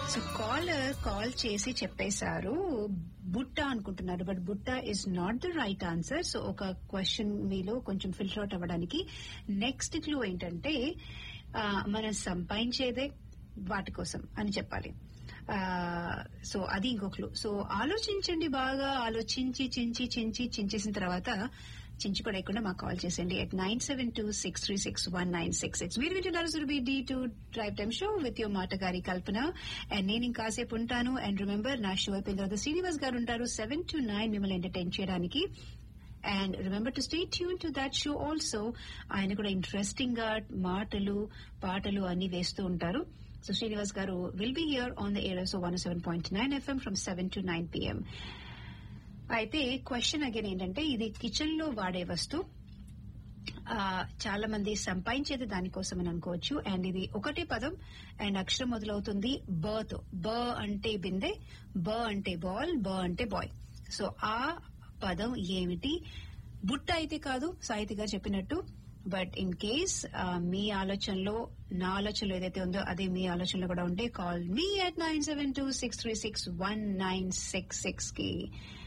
So call చేసి చెప్పేశారు బుట్ట అనుకుంటున్నారు, బట్ బుట్ట is not the right answer. So ఒక క్వశ్చన్ మీలో కొంచెం ఫిల్టర్ అవుట్ అవ్వడానికి నెక్స్ట్ క్లూ ఏంటంటే మనం సంపాదించేదే వాటి కోసం అని చెప్పాలి. సో అది ఇంకో క్లూ. సో ఆలోచించండి, బాగా ఆలోచించి చించేసిన తర్వాత చించి పడేయకుండా మాకు కాల్ చేసేయండి at 972-636-1966. మీరు వింటున్నారు Surabhi D2 drive time show with your మాటగారి Kalpana. And నేను ఇంకాసేపు ఉంటాను. అండ్ రిమెంబర్, నా షో అయిపోయిన తర్వాత శ్రీనివాస్ గారు ఉంటారు 7 to 9 మిమ్మల్ని ఎంటర్టైన్ చేయడానికి. And remember to stay tune to that show also. ఆయన కూడా ఇంట్రెస్టింగ్ గా మాటలు పాటలు అన్ని వేస్తూ ఉంటారు. సో శ్రీనివాస్ గారు will be here on the air so 107.9 FM from 7 to 9 PM. అయితే క్వశ్చన్ అగైన్ ఏంటంటే, ఇది కిచెన్ లో వాడే వస్తువు. చాలా మంది సంపాదించేది దానికోసం అని అనుకోవచ్చు. అండ్ ఇది ఒకటే పదం అండ్ అక్షరం మొదలవుతుంది బతో. బ అంటే బిందె, బ అంటే బాల్, బ అంటే బాయ్. సో ఆ పదం ఏమిటి? బుట్ట అయితే కాదు, సాహితి గారు చెప్పినట్టు. బట్ ఇన్ కేస్ మీ ఆలోచనలో నా ఆలోచనలో ఏదైతే ఉందో అదే మీ ఆలోచనలో కూడా ఉంటే కాల్ మీ at 972-636-1966 కి.